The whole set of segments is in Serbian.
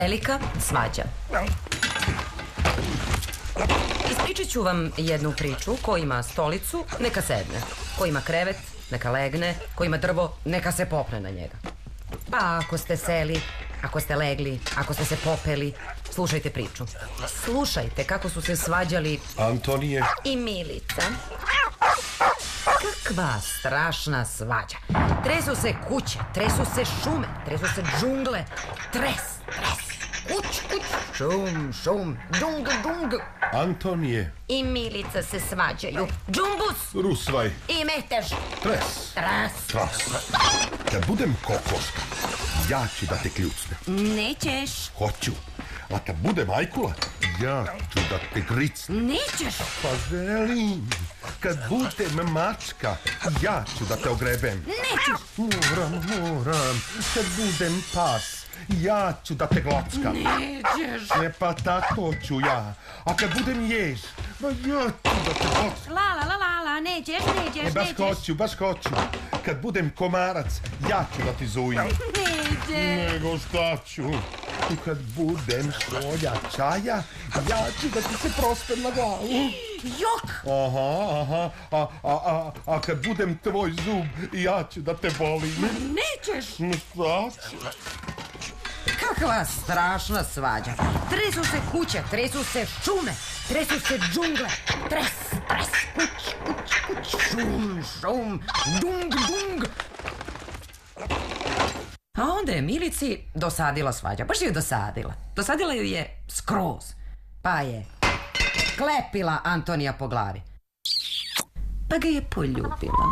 Velika svađa. Ispričat ću vam jednu priču. Ko ima stolicu, neka sedne. Ko ima krevet, neka legne. Ko ima drvo, neka se popne na njega. Pa ako ste seli, ako ste legli, ako ste se popeli, slušajte priču. Slušajte kako su se svađali Antonije i Milica. Kakva strašna svađa. Tresu se kuće, tresu se šume, tresu se džungle. Tres, kuć, šum, džungl. Antonije I Milica se svađaju. Džumbus Rusvaj i metež. Tres Tras. Kad budem kokoška, ja ću da te kljucnem. Nećeš. Hoću. A kad budem ajkula, ja ću da te gricnem. Nećeš. Pa želim. Kad budem mačka, ja ću da te ogrebem. Nećeš. Moram. Kad budem pas, ja ću da te glockam. Nećeš. E pa tako ću ja. A kad budem jež, ja ću da te glockam. La, nećeš. Baš hoću. Kad budem komarac, ja ću da ti zujim. Nećeš. Nego šta ću? I kad budem šolja čaja, ja ću da ti se prospem na glavu. Jok. Aha. A kad budem tvoj zub, ja ću da te bolim. Nećeš. Šta ću? Kakva strašna svađa. Tresu se kuće, tresu se šume, tresu se džungle. Tres, kuć, šum, dung. A onda je Milici dosadila svađa. Baš je dosadila. Dosadila ju je skroz. Pa je klepila Antonija po glavi. Pa ga je poljubila.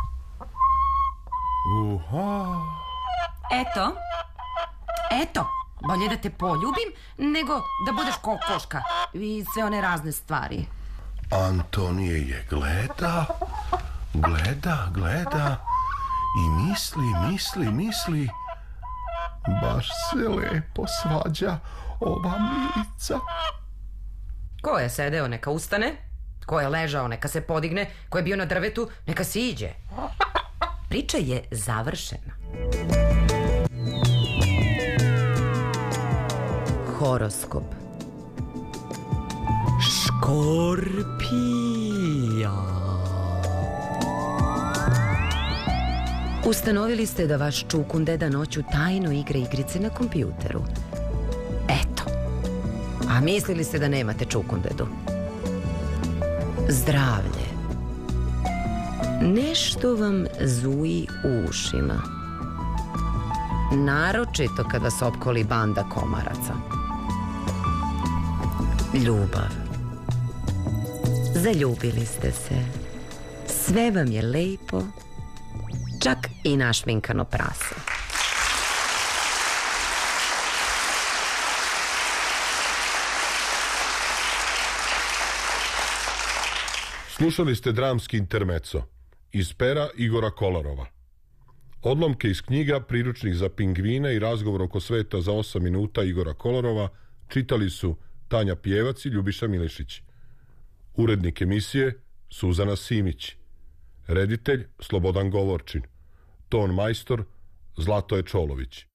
Eto, bolje da te poljubim nego da budeš kokoška i sve one razne stvari. Antonije je gleda i misli. Baš se lepo svađa ova Milica. Ko je sedeo, neka ustane. Ko je ležao, neka se podigne. Ko je bio na drvetu, neka siđe. Priča je završena. Horoskop. Škorpija. Ustanovili ste da vaš čukundeda noću tajno igra igrice na kompjuteru. Eto. A mislili ste da nemate čukundedu. Zdravlje. Nešto vam zuji u ušima. Naročito kad vas opkoli banda komaraca. Ljubav. Zaljubili ste se. Sve vam je lepo, čak i našminkano prase. Slušali ste dramski intermeco iz pera Igora Kolarova. Odlomke iz knjiga, priručnik za pingvine i razgovor oko sveta za 8 minuta Igora Kolarova čitali su Tanja Pjevac i Ljubiša Milišić. Urednik emisije Suzana Simić. Reditelj Slobodan Govorčin. Ton majstor Zlatoje Čolović.